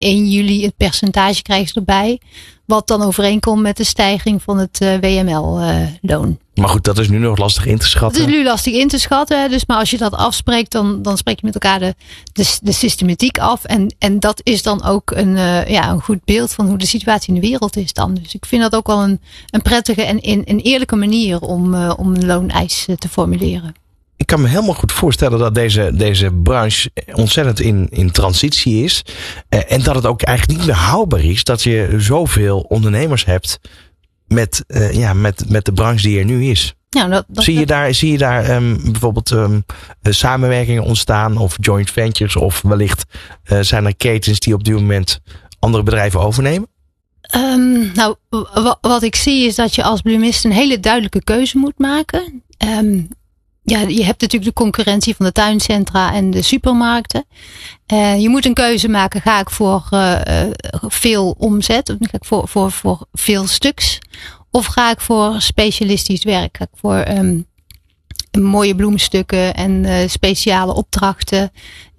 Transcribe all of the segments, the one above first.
1 juli het percentage krijgen ze erbij. Wat dan overeenkomt met de stijging van het WML-loon. Maar goed, dat is nu nog lastig in te schatten. Het is nu lastig in te schatten. Dus, maar als je dat afspreekt, dan spreek je met elkaar de systematiek af. En dat is dan ook een goed beeld van hoe de situatie in de wereld is dan. Dus ik vind dat ook wel een prettige en een eerlijke manier om een looneis te formuleren. Ik kan me helemaal goed voorstellen dat deze branche ontzettend in transitie is. En dat het ook eigenlijk niet meer houdbaar is dat je zoveel ondernemers hebt met de branche die er nu is. Ja, zie je daar bijvoorbeeld samenwerkingen ontstaan of joint ventures of wellicht zijn er ketens die op dit moment andere bedrijven overnemen? Wat ik zie is dat je als bloemist een hele duidelijke keuze moet maken. Je hebt natuurlijk de concurrentie van de tuincentra en de supermarkten. Je moet een keuze maken. Ga ik voor veel omzet? Of ga ik voor veel stuks? Of ga ik voor specialistisch werk? Ga ik voor mooie bloemstukken en speciale opdrachten?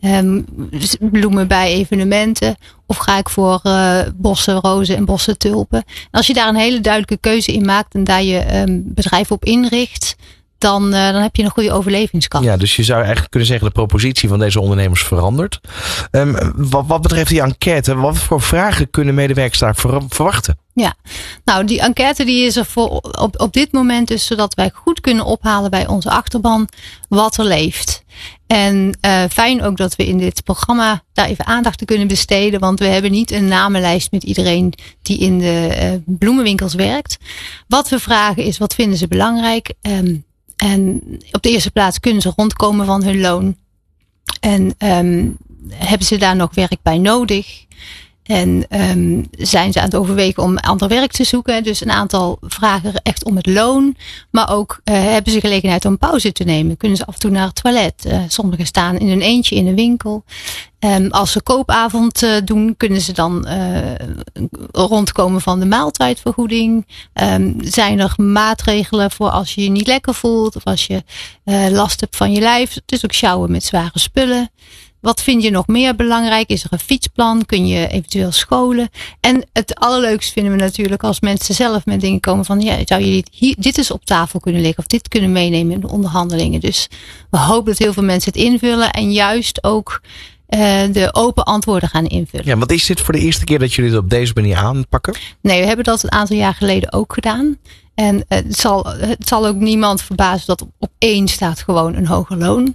Bloemen bij evenementen? Of ga ik voor bossen rozen en bossen tulpen? En als je daar een hele duidelijke keuze in maakt en daar je bedrijf op inricht, dan heb je een goede overlevingskans. Ja, dus je zou eigenlijk kunnen zeggen de propositie van deze ondernemers verandert. Wat betreft die enquête, wat voor vragen kunnen medewerkers daar verwachten? Ja, nou die enquête die is er op dit moment dus zodat wij goed kunnen ophalen bij onze achterban wat er leeft. En fijn ook dat we in dit programma daar even aandacht te kunnen besteden. Want we hebben niet een namenlijst met iedereen die in de bloemenwinkels werkt. Wat we vragen is, wat vinden ze belangrijk? En op de eerste plaats kunnen ze rondkomen van hun loon. En hebben ze daar nog werk bij nodig? En zijn ze aan het overwegen om ander werk te zoeken? Dus een aantal vragen echt om het loon. Maar ook hebben ze gelegenheid om pauze te nemen? Kunnen ze af en toe naar het toilet? Sommigen staan in hun eentje in een winkel. Als ze koopavond doen, kunnen ze dan rondkomen van de maaltijdvergoeding? Zijn er maatregelen voor als je je niet lekker voelt? Of als je last hebt van je lijf? Het is ook sjouwen met zware spullen. Wat vind je nog meer belangrijk? Is er een fietsplan? Kun je eventueel scholen? En het allerleukste vinden we natuurlijk als mensen zelf met dingen komen van, ja, zou je dit eens op tafel kunnen liggen of dit kunnen meenemen in de onderhandelingen. Dus we hopen dat heel veel mensen het invullen en juist ook de open antwoorden gaan invullen. Ja, want is dit voor de eerste keer dat jullie het op deze manier aanpakken? Nee, we hebben dat een aantal jaar geleden ook gedaan. En het zal ook niemand verbazen dat op 1 staat gewoon een hoger loon.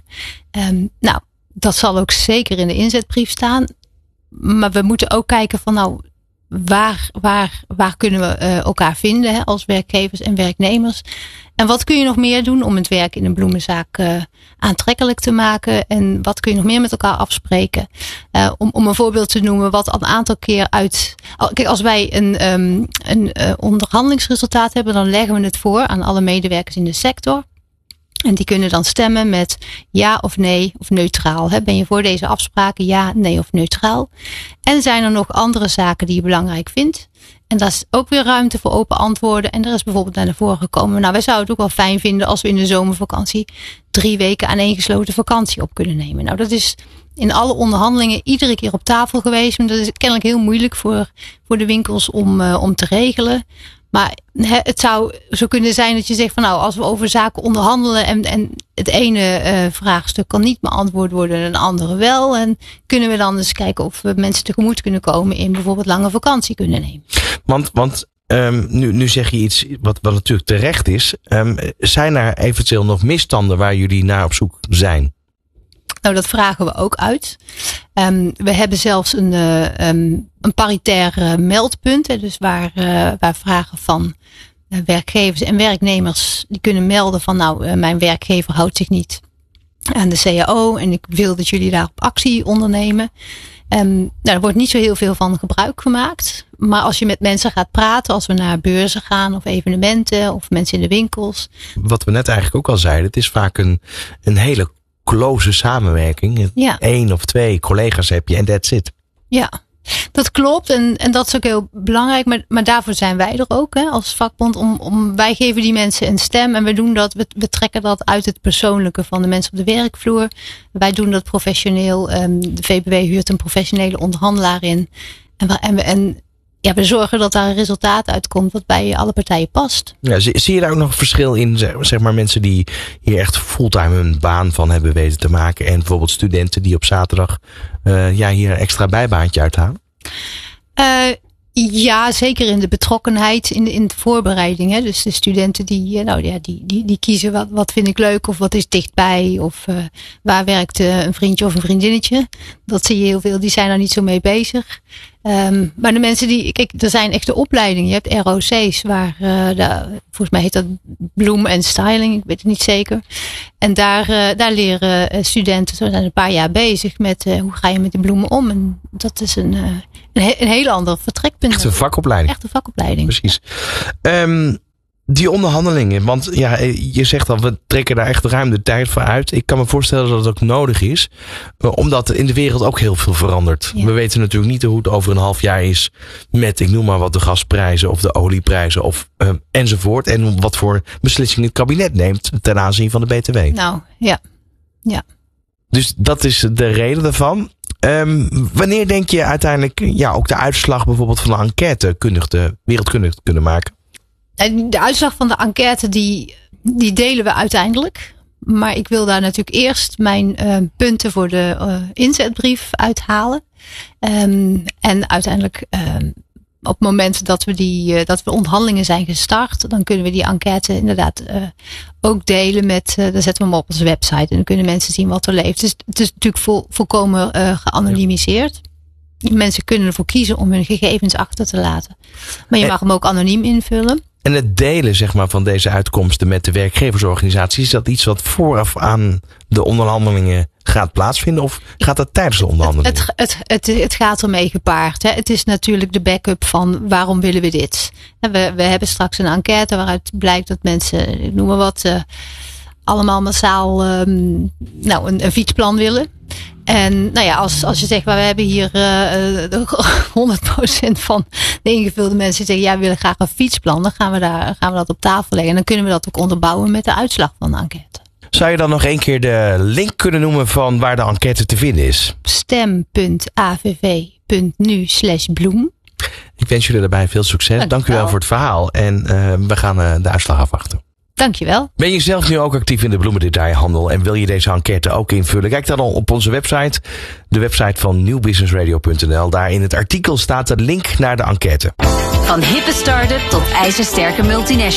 Dat zal ook zeker in de inzetbrief staan. Maar we moeten ook kijken van waar kunnen we elkaar vinden hè, als werkgevers en werknemers. En wat kun je nog meer doen om het werk in een bloemenzaak aantrekkelijk te maken? En wat kun je nog meer met elkaar afspreken? Om een voorbeeld te noemen wat al een aantal keer uit. Kijk, als wij een onderhandelingsresultaat hebben, dan leggen we het voor aan alle medewerkers in de sector. En die kunnen dan stemmen met ja of nee of neutraal. Ben je voor deze afspraken ja, nee of neutraal? En zijn er nog andere zaken die je belangrijk vindt? En daar is ook weer ruimte voor open antwoorden. En er is bijvoorbeeld naar voren gekomen. Nou, wij zouden het ook wel fijn vinden als we in de zomervakantie 3 weken aaneengesloten vakantie op kunnen nemen. Nou, dat is in alle onderhandelingen iedere keer op tafel geweest. Maar dat is kennelijk heel moeilijk voor de winkels om te regelen. Maar het zou zo kunnen zijn dat je zegt van nou, als we over zaken onderhandelen en het ene vraagstuk kan niet beantwoord worden en een andere wel. En kunnen we dan eens kijken of we mensen tegemoet kunnen komen in bijvoorbeeld lange vakantie kunnen nemen. Want nu zeg je iets wat natuurlijk terecht is. Zijn er eventueel nog misstanden waar jullie naar op zoek zijn? Nou, dat vragen we ook uit. We hebben zelfs een paritair meldpunt. Dus waar vragen van werkgevers en werknemers die kunnen melden van nou, mijn werkgever houdt zich niet aan de CAO en ik wil dat jullie daarop actie ondernemen. Er wordt niet zo heel veel van gebruik gemaakt. Maar als je met mensen gaat praten, als we naar beurzen gaan of evenementen of mensen in de winkels. Wat we net eigenlijk ook al zeiden, het is vaak een hele close samenwerking. Ja. 1 of 2 collega's heb je en that's it. Ja. Dat klopt en dat is ook heel belangrijk. Maar daarvoor zijn wij er ook als vakbond. Wij geven die mensen een stem en we trekken dat uit het persoonlijke van de mensen op de werkvloer. Wij doen dat professioneel. De VBW huurt een professionele onderhandelaar in. En we zorgen dat daar een resultaat uitkomt wat bij alle partijen past. Ja, zie je daar ook nog verschil in, zeg maar, mensen die hier echt fulltime hun baan van hebben weten te maken en bijvoorbeeld studenten die op zaterdag hier een extra bijbaantje uithalen? Ja, zeker in de betrokkenheid, in de voorbereiding. Hè. Dus de studenten die kiezen wat vind ik leuk of wat is dichtbij of waar werkt een vriendje of een vriendinnetje. Dat zie je heel veel, die zijn daar niet zo mee bezig. Maar de mensen er zijn echte opleidingen. Je hebt ROC's waar, volgens mij heet dat bloem en styling, ik weet het niet zeker. En daar leren studenten, zo zijn een paar jaar bezig met hoe ga je met de bloemen om. En dat is een heel ander vertrekpunt. Echt een vakopleiding. Echt een vakopleiding. Precies. Ja. Die onderhandelingen, want je zegt al, we trekken daar echt ruim de tijd voor uit. Ik kan me voorstellen dat het ook nodig is, omdat er in de wereld ook heel veel verandert. Ja. We weten natuurlijk niet hoe het over een half jaar is met, ik noem maar wat, de gasprijzen of de olieprijzen of enzovoort. En wat voor beslissingen het kabinet neemt ten aanzien van de BTW. Nou, ja. Dus dat is de reden daarvan. Wanneer denk je uiteindelijk ook de uitslag bijvoorbeeld van de enquête wereldkundig te kunnen maken? De uitslag van de enquête die delen we uiteindelijk. Maar ik wil daar natuurlijk eerst mijn punten voor de inzetbrief uithalen. En uiteindelijk op het moment dat we onderhandelingen zijn gestart, dan kunnen we die enquête inderdaad ook delen met, dan zetten we hem op onze website en dan kunnen mensen zien wat er leeft. Dus het is natuurlijk volkomen geanonimiseerd. Mensen kunnen ervoor kiezen om hun gegevens achter te laten. Maar je mag hem ook anoniem invullen. En het delen, zeg maar, van deze uitkomsten met de werkgeversorganisaties, is dat iets wat vooraf aan de onderhandelingen gaat plaatsvinden of gaat dat tijdens de onderhandelingen? Het gaat ermee gepaard. Hè. Het is natuurlijk de backup van waarom willen we dit? We hebben straks een enquête waaruit blijkt dat mensen, ik noem maar wat, allemaal massaal een fietsplan willen. En als je zegt, we hebben hier 100% van de ingevulde mensen die zeggen, we willen graag een fietsplan, dan gaan we dat op tafel leggen. En dan kunnen we dat ook onderbouwen met de uitslag van de enquête. Zou je dan nog één keer de link kunnen noemen van waar de enquête te vinden is? stem.avv.nu/bloem. Ik wens jullie daarbij veel succes. Dank u wel voor het verhaal. En we gaan de uitslag afwachten. Dankjewel. Ben je zelf nu ook actief in de bloemendetailhandel en wil je deze enquête ook invullen? Kijk dan op onze website, de website van nieuwbusinessradio.nl. Daar in het artikel staat de link naar de enquête. Van hippe start-up tot ijzersterke multinational.